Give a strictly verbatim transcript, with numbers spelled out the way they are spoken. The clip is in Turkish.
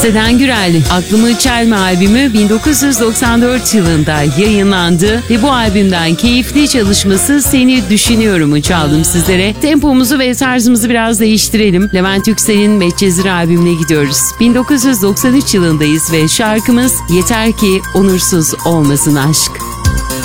Seden Gürel, Aklımı Çelme albümü bin dokuz yüz doksan dört yılında yayınlandı ve bu albümden keyifli çalışması Seni Düşünüyorum'u çaldım sizlere. Tempomuzu ve tarzımızı biraz değiştirelim. Levent Yüksel'in Medcezir albümüne gidiyoruz. bin dokuz yüz doksan üç yılındayız ve şarkımız Yeter Ki Onursuz Olmasın Aşk.